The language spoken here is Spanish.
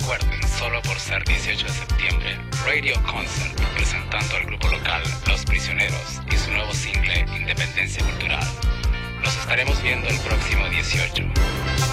Recuerden, solo por ser 18 de septiembre, Radio Concert, presentando al grupo local Los Prisioneros y su nuevo single Independencia Cultural. Los estaremos viendo el próximo 18.